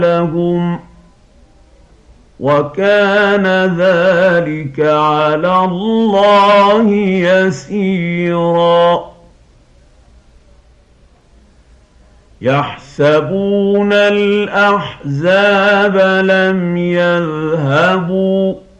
لهم وكان ذلك على الله يسيرا يحسبون الأحزاب لم يذهبوا